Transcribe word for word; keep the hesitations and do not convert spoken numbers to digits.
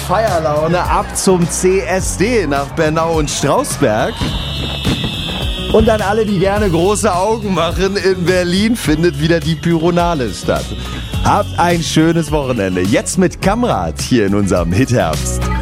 Feierlaune ab zum C S D nach Bernau und Strausberg. Und an alle, die gerne große Augen machen, in Berlin findet wieder die Pyronale statt. Habt ein schönes Wochenende. Jetzt mit Kamrat hier in unserem Hitherbst.